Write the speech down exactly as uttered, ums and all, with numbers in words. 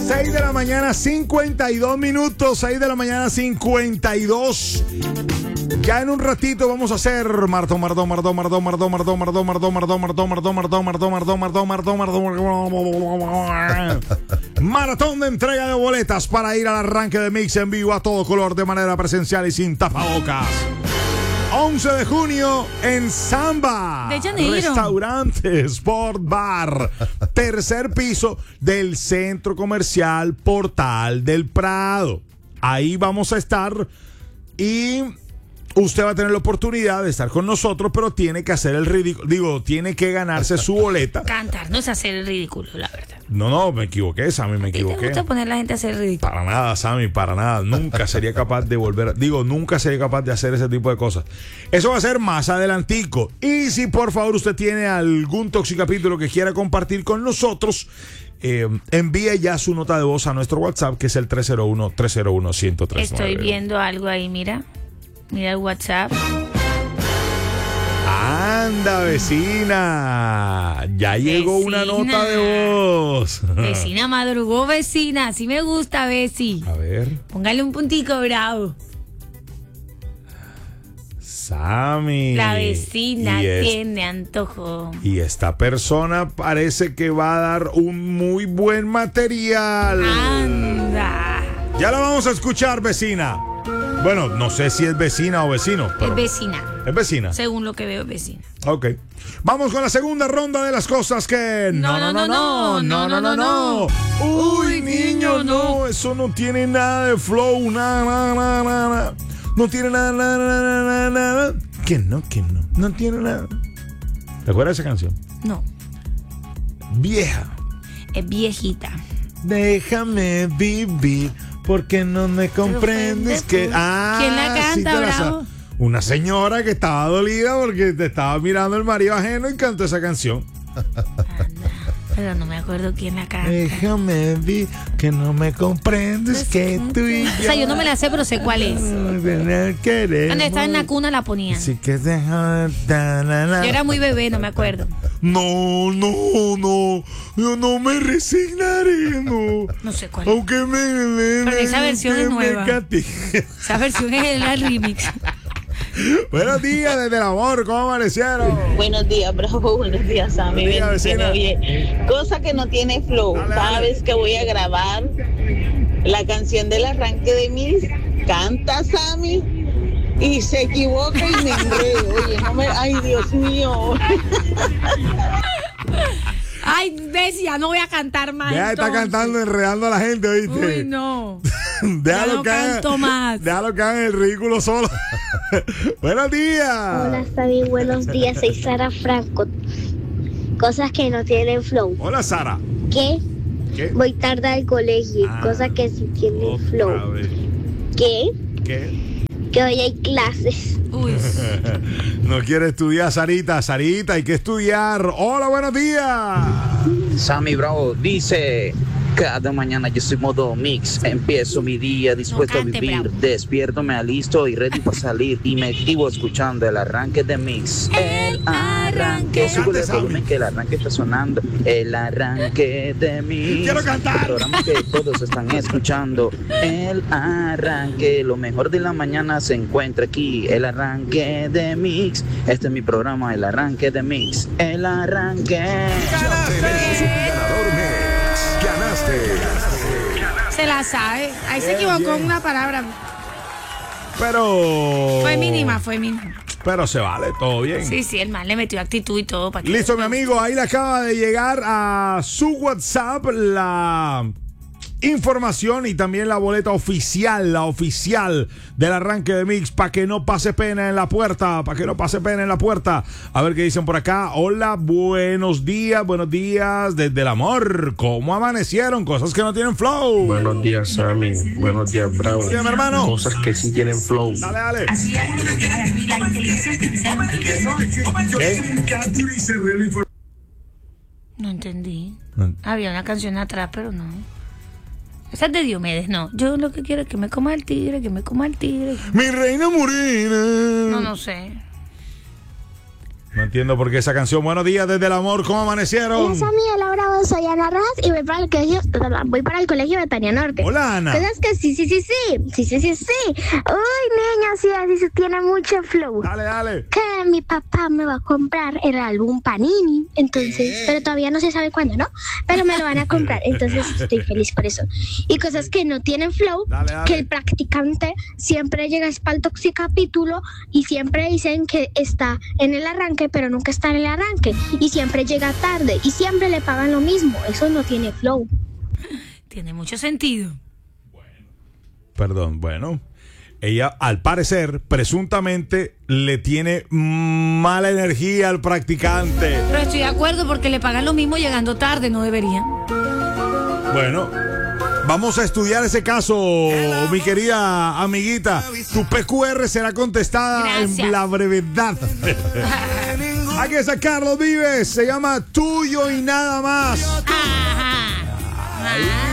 seis de la mañana, cincuenta y dos minutos. seis de la mañana, cincuenta y dos. Ya en un ratito vamos a hacer maratón, maratón, maratón, maratón, maratón, maratón, maratón, maratón, maratón, maratón, maratón, maratón, maratón, maratón, maratón, maratón, maratón, maratón de entrega de boletas para ir al arranque de Mix en vivo a todo color de manera presencial y sin tapabocas. once de junio en Samba, de Janeiro. Restaurante Sport Bar, tercer piso del Centro Comercial Portal del Prado. Ahí vamos a estar y usted va a tener la oportunidad de estar con nosotros, pero tiene que hacer el ridículo. Digo, tiene que ganarse su boleta. Cantar, no es hacer el ridículo, la verdad. No, no, me equivoqué, Sammy, me ¿Y te equivoqué. gusta poner a la gente a hacer el ridículo? Para nada, Sammy, para nada. Nunca sería capaz de volver. Digo, nunca sería capaz de hacer ese tipo de cosas. Eso va a ser más adelantico. Y si por favor usted tiene algún toxicapítulo que quiera compartir con nosotros, eh, envíe ya su nota de voz a nuestro WhatsApp, que es el tres cero uno, tres cero uno, uno cero tres nueve. Estoy viendo algo ahí, mira. Mira el WhatsApp. Anda, vecina. Ya llegó Vecina. una nota de voz. Vecina madrugó, vecina. Así me gusta, Besi. A ver. Póngale un puntico bravo. Sammy. La vecina Y es- tiene antojo. Y esta persona parece que va a dar un muy buen material. Anda. Ya la vamos a escuchar, vecina. Bueno, no sé si es vecina o vecino. Pero Es vecina. es vecina. Según lo que veo, es vecina. Ok. Vamos con la segunda ronda de las cosas que... No, no, no, no, no, no, no, no. Uy, Uy, niño, niño, no. no. Eso no tiene nada de flow. Nada, nada, nada, nada. No tiene nada, nada, nada, nada, nada. Que no, que no. No tiene nada. ¿Te acuerdas de esa canción? No, Vieja. es viejita. Déjame vivir porque no me comprendes que... Ah, ¿Quién la canta, sí te la bravo? sa- Una señora que estaba dolida porque te estaba mirando el marido ajeno y cantó esa canción. Anda. Pero no me acuerdo quién la canta. Déjame vivir que no me comprendes que tú y yo... O sea, yo no me la sé, pero sé cuál es. Cuando estaba en la cuna la ponían. Así que deja... da, na, na. Yo era muy bebé, no me acuerdo. No, no, no. Yo no me resignaré, no. No sé cuál es. Aunque me... me Pero esa versión es me nueva. castigue. Esa versión es el remix. Buenos días desde el amor, ¿cómo amanecieron? Buenos días, bravo. Buenos días, Sammy. Buenos días, Bendiciones. vecina. Oye, cosa que no tiene flow. Dale, Cada dale. vez que voy a grabar la canción del arranque de Mix, canta Sammy y se equivoca y me enredo. Oye, no me... Ay, Dios mío. Ay, ves, ya no voy a cantar más. Ya está entonces. cantando, enredando a la gente, ¿oíste? Uy, no. Déjalo Ya no que haga- canto más. Déjalo que hagan el ridículo solo. Buenos días. Hola, Sammy, buenos días. Soy Sara Franco. Cosas que no tienen flow. Hola, Sara. ¿Qué? ¿Qué? Voy tarde al colegio. Ah, Cosas que sí tienen Otra flow. vez. ¿Qué? ¿Qué? Que hoy hay clases. Uy. No quiere estudiar, Sarita. Sarita, hay que estudiar. Hola, buenos días. Sammy Bravo dice: cada mañana yo soy modo mix, empiezo mi día dispuesto No cante, a vivir, Bravo. despierto, me alisto y ready para salir y me activo escuchando el arranque de mix. El arranque, sube el Cante, volumen que el arranque está sonando, el arranque de mix. Quiero cantar. El programa que todos están escuchando, el arranque, lo mejor de la mañana se encuentra aquí, el arranque de mix. Este es mi programa, el arranque de mix, el arranque. Ganador Mix. Ganaste. Se la sabe. Ahí se equivocó en una palabra. Pero... Fue mínima, fue mínima. Pero se vale, todo bien. Sí, sí, el man le metió actitud y todo. Para que... Listo, mi amigo. Ahí le acaba de llegar a su WhatsApp la información y también la boleta oficial, la oficial del arranque de Mix, para que no pase pena en la puerta, para que no pase pena en la puerta. A ver qué dicen por acá. Hola, buenos días, buenos días desde el amor. ¿Cómo amanecieron? Cosas que no tienen flow. Buenos días, Sammy. Buenos días, Bravo. Buenos días, mi hermano. Cosas que sí tienen flow. Dale, dale. ¿Qué? No entendí. No. Había una canción atrás, pero no. Esa es de Diomedes, no. Yo lo que quiero es que me coma el tigre, que me coma el tigre. Mi reina morena. No, no sé. No entiendo por qué esa canción. Buenos días desde el amor, ¿cómo amanecieron? Esa mía, Laura, soy Ana Raz y voy para el colegio, voy para el colegio Betania Norte. Hola, Ana. Cosas que sí, sí, sí, sí, sí, sí, sí, sí. Uy, niña, sí, así se tiene mucho flow. Dale, dale. Que mi papá me va a comprar el álbum Panini, entonces, pero todavía no se sabe cuándo, ¿no? Pero me lo van a comprar, entonces estoy feliz por eso. Y cosas que no tienen flow, Dale, dale. que el practicante siempre llega para el toxicapítulo y siempre dicen que está en el arranque, pero nunca está en el arranque. Y siempre llega tarde y siempre le pagan lo mismo. Eso no tiene flow. Tiene mucho sentido. Perdón, bueno. Ella, al parecer, presuntamente, le tiene mala energía al practicante. Pero estoy de acuerdo porque le pagan lo mismo llegando tarde, no deberían. Bueno, vamos a estudiar ese caso, mi querida amiguita. Tu P Q R será contestada Gracias. en la brevedad. Hay que sacarlo, Vives. Se llama Tuyo y Nada Más. Ajá. Ah.